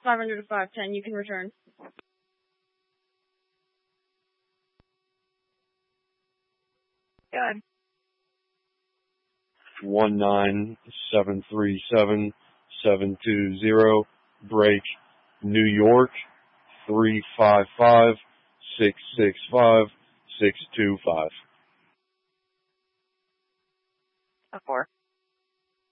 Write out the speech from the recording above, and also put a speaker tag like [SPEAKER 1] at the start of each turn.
[SPEAKER 1] 500 to 510. You can return.
[SPEAKER 2] Good.
[SPEAKER 3] 19737-720, break New York 355-665-625.
[SPEAKER 2] A 4.